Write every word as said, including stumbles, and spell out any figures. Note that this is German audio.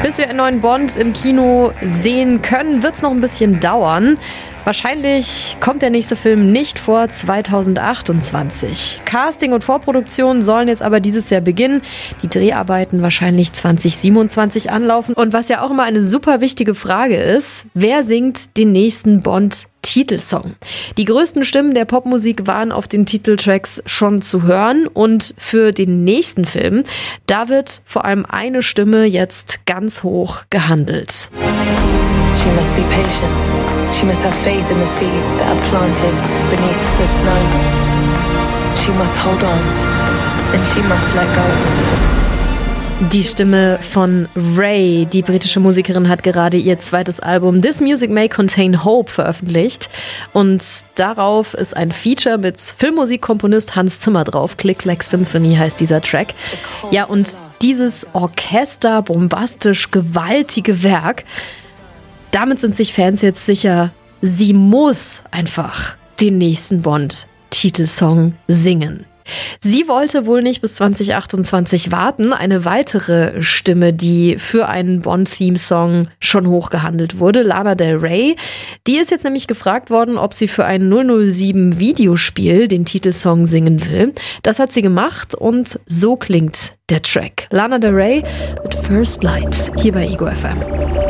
Bis wir einen neuen Bond im Kino sehen können, wird es noch ein bisschen dauern. Wahrscheinlich kommt der nächste Film nicht vor zweitausendachtundzwanzig. Casting und Vorproduktion sollen jetzt aber dieses Jahr beginnen. Die Dreharbeiten wahrscheinlich zweitausendsiebenundzwanzig anlaufen. Und was ja auch immer eine super wichtige Frage ist, wer singt den nächsten Bond-Titelsong? Die größten Stimmen der Popmusik waren auf den Titeltracks schon zu hören. Und für den nächsten Film, da wird vor allem eine Stimme jetzt ganz hoch gehandelt. She must be patient. She must have faith in the seeds that are planted beneath the snow. She must hold on and she must let go. Die Stimme von Ray, die britische Musikerin, hat gerade ihr zweites Album This Music May Contain Hope veröffentlicht. Und darauf ist ein Feature mit Filmmusikkomponist Hans Zimmer drauf. Click Like Symphony heißt dieser Track. Ja, und dieses Orchester, bombastisch gewaltige Werk, damit sind sich Fans jetzt sicher, sie muss einfach den nächsten Bond-Titelsong singen. Sie wollte wohl nicht bis zweitausendachtundzwanzig warten. Eine weitere Stimme, die für einen Bond-Theme-Song schon hochgehandelt wurde, Lana Del Rey, die ist jetzt nämlich gefragt worden, ob sie für ein null null sieben Videospiel den Titelsong singen will. Das hat sie gemacht und so klingt der Track. Lana Del Rey mit First Light hier bei Ego F M.